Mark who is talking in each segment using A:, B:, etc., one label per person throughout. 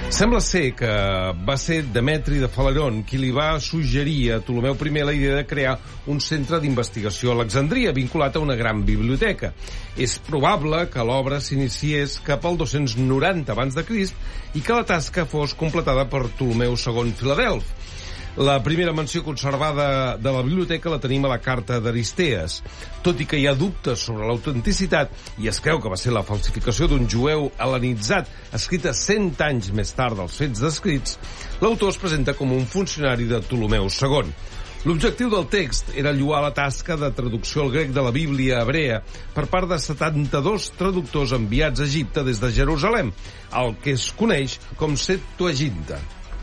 A: Sembla ser que va ser Demetri de Faleron qui li va suggerir a Ptolemeu I la idea de crear un centre d'investigació a Alexandria, vinculat a una gran biblioteca. És probable que l'obra s'iniciés cap al 290 a.C. i que la tasca fos completada per Ptolemeu II Filadelf. La primera menció conservada de la biblioteca la tenim a la carta d'Aristees. Tot i que hi ha dubtes sobre l'autenticitat i es creu que va ser la falsificació d'un jueu hel·lenitzat escrita 100 anys més tard dels fets descrits, l'autor es presenta com un funcionari de Ptolemeu II. L'objectiu del text era lloar la tasca de traducció al grec de la Bíblia hebrea per part de 72 traductors enviats a Egipte des de Jerusalem, el que es coneix com Septuaginta.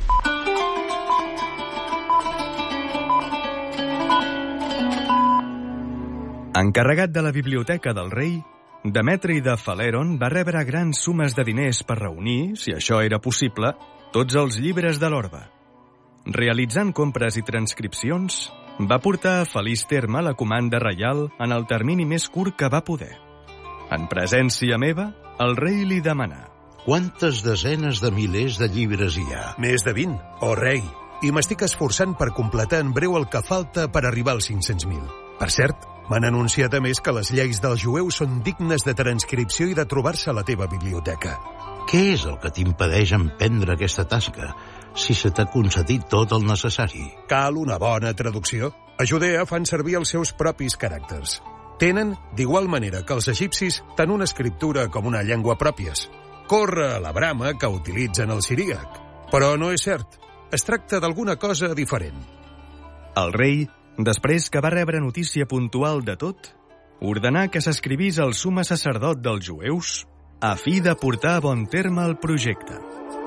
B: Encarregat de la biblioteca del rei, Demetri de Faleron va rebre grans sumes de diners per reunir, si això era possible, tots els llibres de l'orbe. Realitzant compres i transcripcions, va portar a feliç terme la comanda reial en el termini més curt que va poder. En presència meva, el rei li demanà:
C: Quantes desenes de milers de llibres hi ha?
D: Més de 20, rei. I m'estic esforçant per completar en breu el que falta per arribar als 500.000. Per cert, m'han anunciat a més que les lleis dels jueus són dignes de transcripció i de trobar-se a la teva biblioteca.
C: Què és el que t'impedeix emprendre aquesta tasca, si se t'ha concedit tot el necessari?
D: Cal una bona traducció. A Judea fan servir els seus propis caràcters. Tenen, d'igual manera que els egipcis, tant una escriptura com una llengua pròpies. Corre a la brama que utilitzen el siríac. Però no és cert. Es tracta d'alguna cosa diferent.
B: El rei, després que va rebre notícia puntual de tot, ordenà que s'escrivís el summe sacerdot dels jueus a fi de portar a bon terme el projecte.